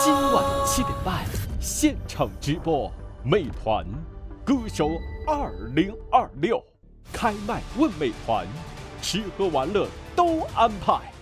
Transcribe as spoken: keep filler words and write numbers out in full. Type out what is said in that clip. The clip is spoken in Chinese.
今晚七点半现场直播，美团歌手二零二六开麦问美团，吃喝玩乐都安排。